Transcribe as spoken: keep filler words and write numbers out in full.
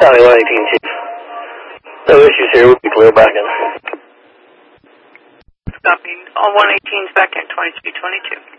County one eighteen, Chief. No issues here. We'll be clear back in. Copy. On one eighteen's back in twenty-three twenty-two.